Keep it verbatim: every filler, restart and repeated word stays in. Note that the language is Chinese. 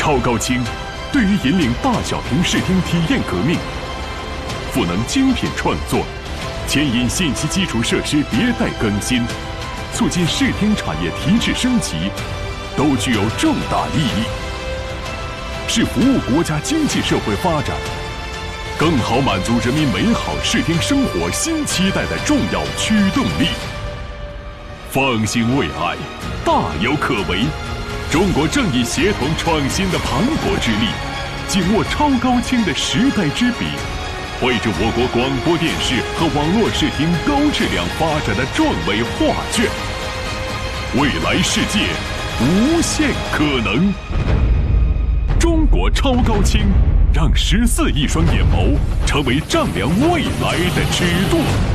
超高清对于引领大小屏视听体验革命，赋能精品创作，牵引信息基础设施迭代更新，促进视听产业提质升级，都具有重大意义，是服务国家经济社会发展，更好满足人民美好视听生活新期待的重要驱动力。方兴未艾，大有可为。中国正以协同创新的磅礴之力，紧握超高清的时代之笔，绘制我国广播电视和网络视听高质量发展的壮伟画卷。未来世界无限可能。中国超高清，让十四亿双眼眸成为丈量未来的尺度。